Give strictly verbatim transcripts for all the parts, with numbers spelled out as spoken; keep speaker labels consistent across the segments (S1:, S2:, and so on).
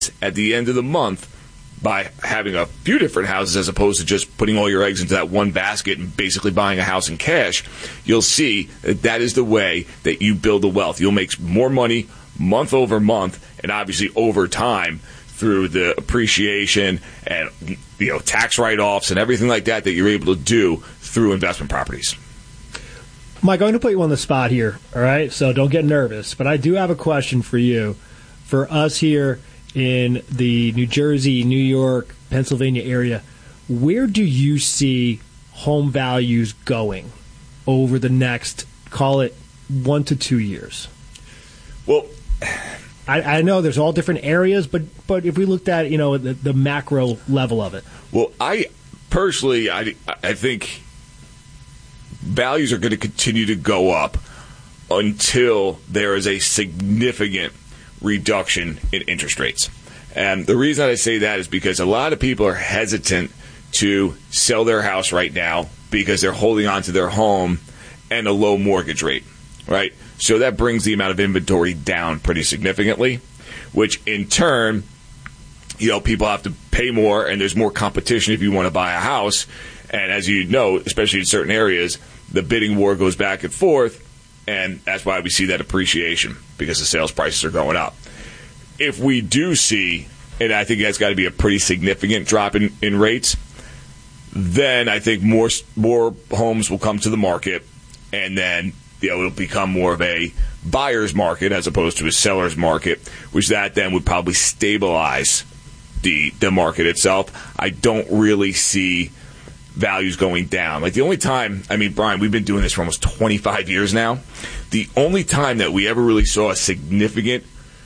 S1: at the end of the month, by having a few different houses as opposed to just putting all your eggs into that one basket and basically buying a house in cash, you'll see that that is the way that you build the wealth. You'll make more money month over month and obviously over time through the appreciation and, you know, tax write-offs and everything like that that you're able to do through investment properties.
S2: Mike, I'm going to put you on the spot here, all right? So don't get nervous. But I do have a question for you. For us here in the New Jersey, New York, Pennsylvania area, where do you see home values going over the next, call it, one to two years?
S1: Well,
S2: I, I know there's all different areas, but but if we looked at, you know, the, the macro level of it.
S1: Well, I personally, I, I think values are going to continue to go up until there is a significant reduction in interest rates. And the reason I say that is because a lot of people are hesitant to sell their house right now because they're holding on to their home and a low mortgage rate, right? So that brings the amount of inventory down pretty significantly, which in turn, you know, people have to pay more and there's more competition if you want to buy a house. And as you know, especially in certain areas, the bidding war goes back and forth. And that's why we see that appreciation, because the sales prices are going up. If we do see, and I think that's got to be a pretty significant drop in, in rates, then I think more more homes will come to the market, and then, you know, it'll become more of a buyer's market as opposed to a seller's market, which that then would probably stabilize the the market itself. I don't really see values going down. Like the only time, I mean, Brian, we've been doing this for almost twenty-five years now. The only time that we ever really saw a significant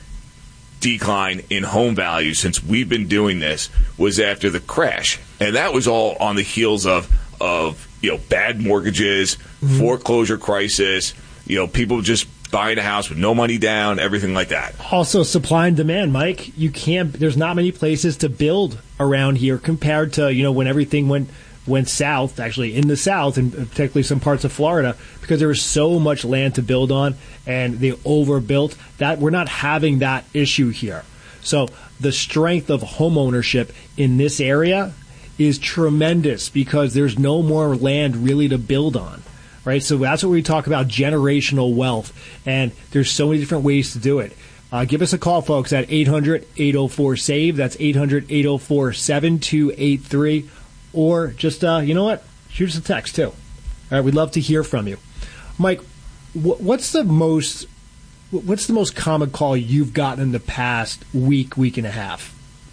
S1: decline in home values since we've been doing this was after the crash. And that was all on the heels of, of you know, bad mortgages, mm-hmm. foreclosure crisis, you know, people just buying a house with no money down, everything like that. Also
S2: supply and demand, Mike. You can't, there's not many places to build around here compared to, you know, when everything went went south, actually in the south, and particularly some parts of Florida, because there was so much land to build on, and they overbuilt. That we're not having that issue here. So the strength of home ownership in this area is tremendous because there's no more land really to build on, right? So that's what we talk about, generational wealth, and there's so many different ways to do it. Uh, give us a call, folks, at eight hundred, eight oh four, S A V E. That's eight hundred, eight oh four, seven two eight three. Or just, uh, you know what, shoot us a text, too. All right, we'd love to hear from you. Mike, wh- what's the most what's the most common call you've gotten in the past week, week and a half?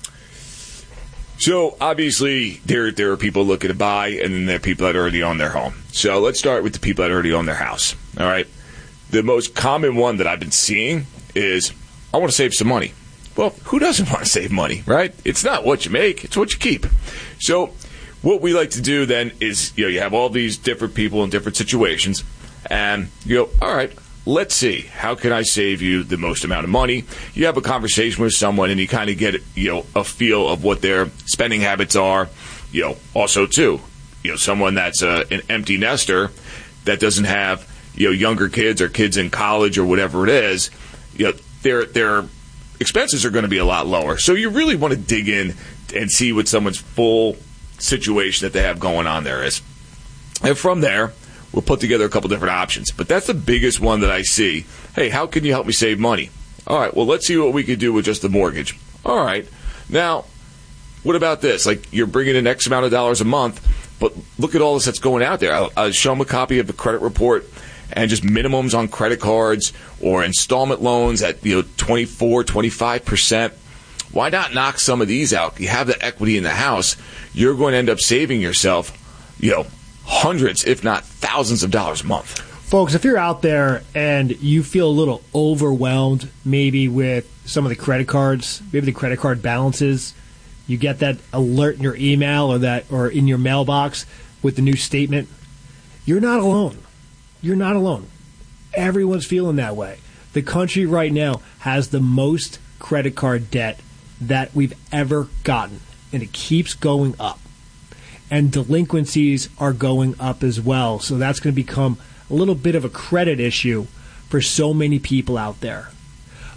S1: So, obviously, there there are people looking to buy, and then there are people that already own their home. So, let's start with the people that already own their house, all right? The most common one that I've been seeing is, I want to save some money. Well, who doesn't want to save money, right? It's not what you make, it's what you keep. So, what we like to do then is, you know, you have all these different people in different situations, and you go, all right, let's see, how can I save you the most amount of money? You have a conversation with someone, and you kind of get, you know, a feel of what their spending habits are. You know, also too, you know, someone that's a, an empty nester that doesn't have, you know, younger kids or kids in college or whatever it is, you know, their their expenses are going to be a lot lower. So you really want to dig in and see what someone's full situation that they have going on there is. And from there, we'll put together a couple different options. But that's the biggest one that I see. Hey, how can you help me save money? All right, well, let's see what we could do with just the mortgage. All right. Now, what about this? Like, you're bringing in X amount of dollars a month, but look at all this that's going out there. I'll, I'll show them a copy of the credit report and just minimums on credit cards or installment loans at, you know, twenty-four, twenty-five percent. Why not knock some of these out? You have the equity in the house. You're going to end up saving yourself, you know, hundreds, if not thousands of dollars a month.
S2: Folks, if you're out there and you feel a little overwhelmed maybe with some of the credit cards, maybe the credit card balances, you get that alert in your email or that or in your mailbox with the new statement, you're not alone. You're not alone. Everyone's feeling that way. The country right now has the most credit card debt that we've ever gotten, and it keeps going up. And delinquencies are going up as well, so that's going to become a little bit of a credit issue for so many people out there.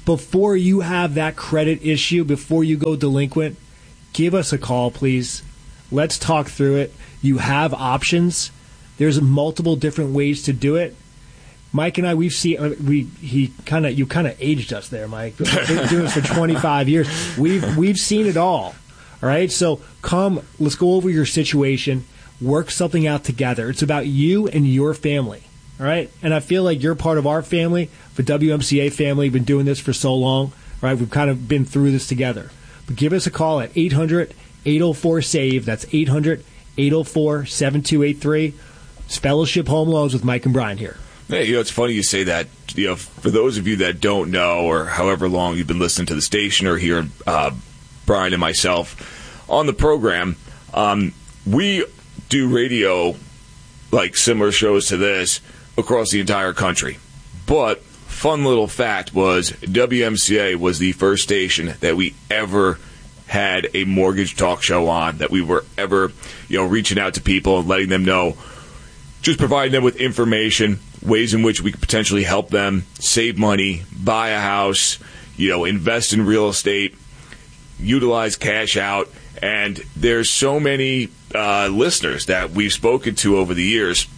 S2: before you have that credit issue, before you go delinquent, give us a call, please. Let's talk through it. You have options. There's multiple different ways to do it. Mike and I, we've seen we he kind of you kind of aged us there, Mike. We've been doing this for twenty-five years. We've we've seen it all. All right, so come, let's go over your situation, work something out together. It's about you and your family. All right, and I feel like you're part of our family, the W M C A family. We've been doing this for so long. All right, we've kind of been through this together. But give us a call at eight hundred, eight oh four, SAVE. That's eight hundred, eight oh four, seven two eight three. It's Fellowship Home Loans with Mike and Brian here.
S1: Hey, you know, it's funny you say that. You know, for those of you that don't know, or however long you've been listening to the station or hearing uh, Brian and myself on the program, um, we do radio, like similar shows to this, across the entire country. But fun little fact was W M C A was the first station that we ever had a mortgage talk show on, that we were ever, you know, reaching out to people and letting them know, just providing them with information, ways in which we could potentially help them save money, buy a house, you know, invest in real estate, utilize cash out. And there's so many uh, listeners that we've spoken to over the years.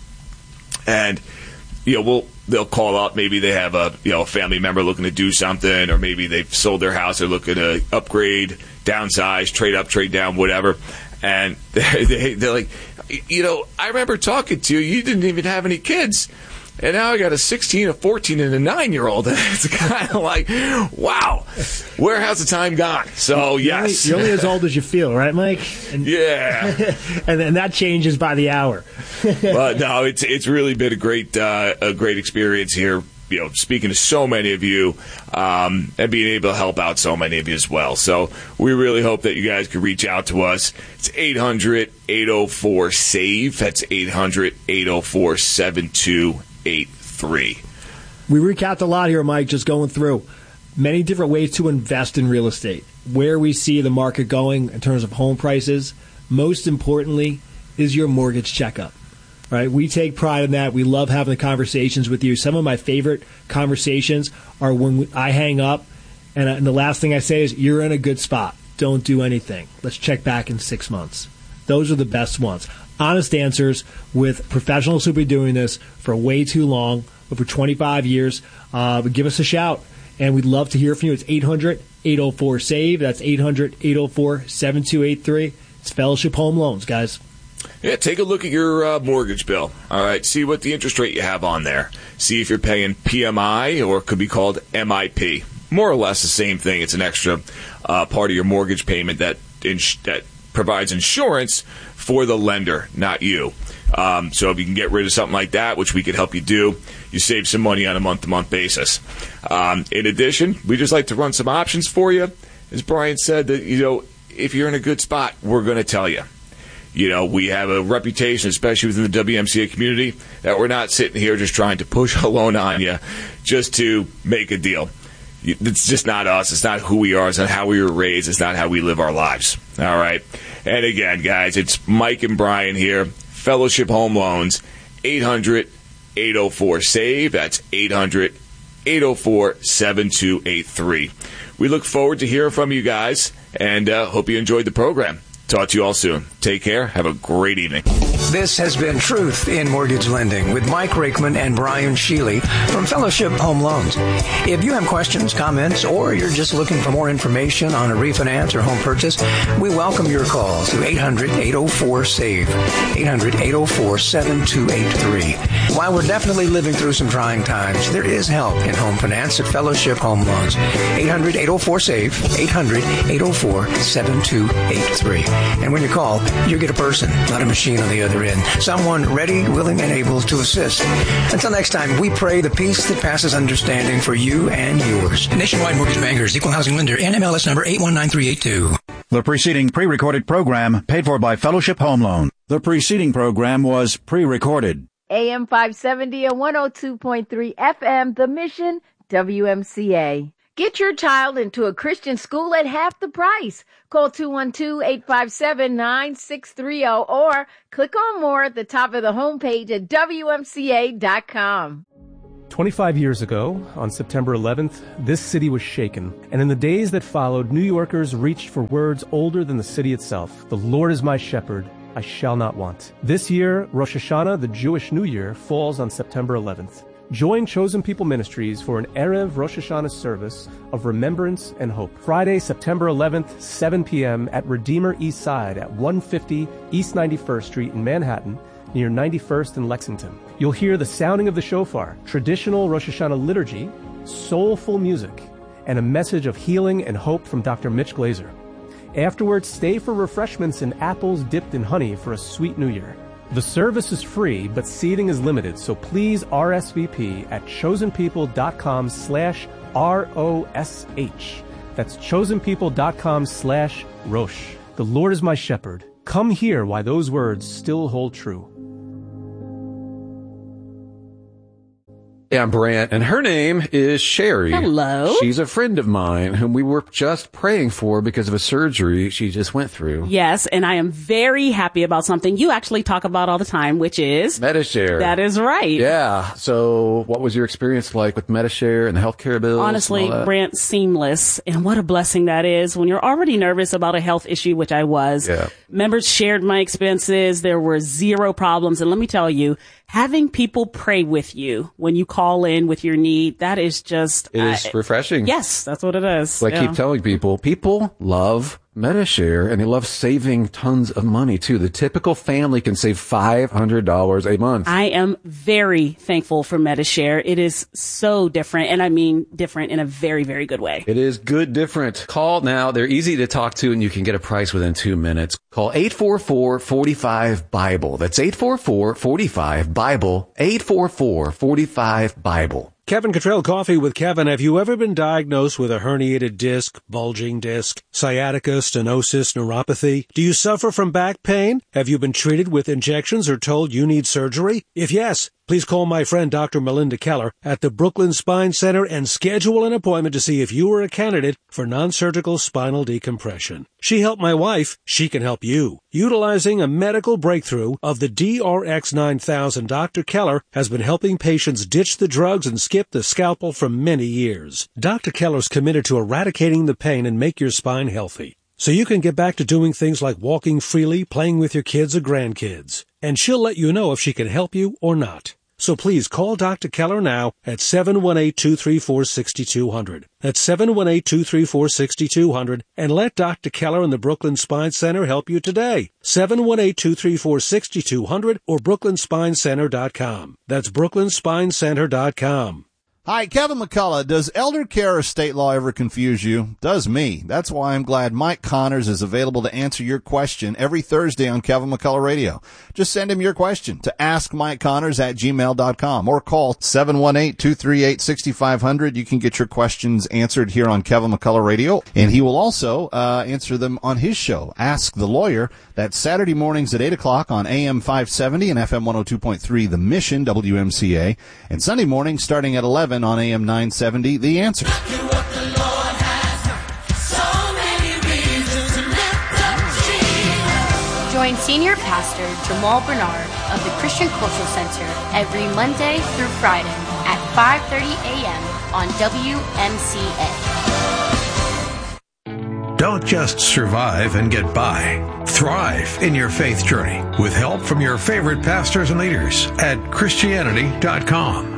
S1: And, you know, we'll they'll call up. Maybe they have a, you know, a family member looking to do something, or maybe they've sold their house. They're looking to upgrade, downsize, trade up, trade down, whatever. And they, they, they're like, you know, I remember talking to you. You didn't even have any kids. And now I got a sixteen, a fourteen, and a nine-year-old. It's kind of like, wow, where has the time gone? So, yes.
S2: You're only, you're only as old as you feel, right, Mike? And,
S1: yeah.
S2: and, and that changes by the hour.
S1: But, no, it's it's really been a great uh, a great experience here, you know, speaking to so many of you um, and being able to help out so many of you as well. So we really hope that you guys can reach out to us. It's eight hundred, eight oh four, SAVE. That's eight hundred, eight oh four, seven two eight three.
S2: We recapped a lot here, Mike, just going through many different ways to invest in real estate, where we see the market going in terms of home prices. Most importantly is your mortgage checkup. Right? We take pride in that. We love having the conversations with you. Some of my favorite conversations are when I hang up and, and the last thing I say is, you're in a good spot. Don't do anything. Let's check back in six months. Those are the best ones. Honest answers with professionals who've been doing this for way too long, over twenty-five years. Uh, but give us a shout, and we'd love to hear from you. It's eight hundred, eight oh four, SAVE. That's eight hundred, eight oh four, seven two eight three. It's Fellowship Home Loans, guys.
S1: Yeah, take a look at your uh, mortgage bill. All right, see what the interest rate you have on there. See if you're paying P M I, or it could be called M I P. More or less the same thing. It's an extra uh, part of your mortgage payment that ins- that provides insurance for the lender, not you. Um, so if you can get rid of something like that, which we could help you do, you save some money on a month-to-month basis. Um, in addition, we just like to run some options for you. As Brian said, that, you know, if you're in a good spot, we're going to tell you. You know, we have a reputation, especially within the W M C A community, that we're not sitting here just trying to push a loan on you just to make a deal. It's just not us. It's not who we are. It's not how we were raised. It's not how we live our lives. All right. And again, guys, it's Mike and Brian here. Fellowship Home Loans, eight hundred, eight oh four, SAVE. That's eight hundred, eight oh four, seven two eight three. We look forward to hearing from you guys, and uh, hope you enjoyed the program. Talk to you all soon. Take care. Have a great evening.
S3: This has been Truth in Mortgage Lending with Mike Rakeman and Brian Shealy from Fellowship Home Loans. If you have questions, comments, or you're just looking for more information on a refinance or home purchase, we welcome your call to eight hundred, eight oh four, SAVE, eight hundred, eight oh four, seven two eight three. While we're definitely living through some trying times, there is help in home finance at Fellowship Home Loans. eight hundred, eight oh four, SAVE, eight hundred, eight oh four, seven two eight three. And when you call, you get a person, not a machine on the other end. Someone ready, willing, and able to assist. Until next time, we pray the peace that passes understanding for you and yours. Nationwide Mortgage Bankers, Equal Housing Lender, N M L S number eight one nine three eight two.
S4: The preceding pre-recorded program paid for by Fellowship Home Loan. The preceding program was pre-recorded.
S5: A M five seventy and one oh two point three F M, The Mission, W M C A. Get your child into a Christian school at half the price. Call two one two, eight five seven, nine six three zero or click on more at the top of the homepage at W M C A dot com.
S6: twenty-five years ago, on September eleventh, this city was shaken. And in the days that followed, New Yorkers reached for words older than the city itself. The Lord is my shepherd, I shall not want. This year, Rosh Hashanah, the Jewish New Year, falls on September eleventh. Join Chosen People Ministries for an Erev Rosh Hashanah service of remembrance and hope. Friday, September eleventh, seven p.m. at Redeemer East Side at one fifty East ninety-first Street in Manhattan, near ninety-first and Lexington. You'll hear the sounding of the shofar, traditional Rosh Hashanah liturgy, soulful music, and a message of healing and hope from Doctor Mitch Glazer. Afterwards, stay for refreshments and apples dipped in honey for a sweet new year. The service is free, but seating is limited, so please R S V P at chosenpeople.com slash R O S H. That's chosenpeople.com slash Rosh. The Lord is my shepherd. Come hear why those words still hold true.
S7: Yeah, I'm Brant, and her name is Sherry.
S8: Hello.
S7: She's a friend of mine whom we were just praying for because of a surgery she just went through.
S8: Yes, and I am very happy about something you actually talk about all the time, which is
S7: Medi-Share.
S8: That is right.
S7: Yeah. So what was your experience like with Medi-Share and the healthcare bills?
S8: Honestly, Brant, seamless. And what a blessing that is when you're already nervous about a health issue, which I was.
S7: Yeah.
S8: Members shared my expenses. There were zero problems. And let me tell you, having people pray with you when you call in with your need, that is just...
S7: It is uh, refreshing.
S8: Yes, that's what it is.
S7: So I yeah. keep telling people, people love Medi-Share, and they love saving tons of money, too. The typical family can save five hundred dollars a month.
S8: I am very thankful for Medi-Share. It is so different, and I mean different in a very, very good way.
S7: It is good different. Call now. They're easy to talk to, and you can get a price within two minutes. Call eight four four, four five, BIBLE. That's eight four four, four five, BIBLE. eight four four, four five, BIBLE.
S9: Kevin Cottrell Coffee with Kevin. Have you ever been diagnosed with a herniated disc, bulging disc, sciatica, stenosis, neuropathy? Do you suffer from back pain? Have you been treated with injections or told you need surgery? If yes, please call my friend Doctor Melinda Keller at the Brooklyn Spine Center and schedule an appointment to see if you are a candidate for non-surgical spinal decompression. She helped my wife. She can help you. Utilizing a medical breakthrough of the D R X nine thousand, Doctor Keller has been helping patients ditch the drugs and skip the scalpel for many years. Doctor Keller's committed to eradicating the pain and make your spine healthy, so you can get back to doing things like walking freely, playing with your kids or grandkids. And she'll let you know if she can help you or not. So please call Doctor Keller now at seven one eight, two three four, six two zero zero. That's seven one eight, two three four, six two zero zero. And let Doctor Keller and the Brooklyn Spine Center help you today. seven one eight, two three four, six two zero zero or brooklyn spine center dot com. That's brooklyn spine center dot com.
S10: Hi, Kevin McCullough. Does elder care or state law ever confuse you? Does me. That's why I'm glad Mike Connors is available to answer your question every Thursday on Kevin McCullough Radio. Just send him your question to ask mike connors at gmail dot com or call seven one eight, two three eight, six five zero zero. You can get your questions answered here on Kevin McCullough Radio, and he will also uh, answer them on his show, Ask the Lawyer. That's Saturday mornings at eight o'clock on A M five seventy and F M one oh two point three, The Mission, W M C A, and Sunday mornings starting at eleven on A M nine seventy, The Answer.
S11: Join Senior Pastor Jamal Bernard of the Christian Cultural Center every Monday through Friday at five thirty a.m. on W M C A.
S12: Don't just survive and get by. Thrive in your faith journey with help from your favorite pastors and leaders at Christianity dot com.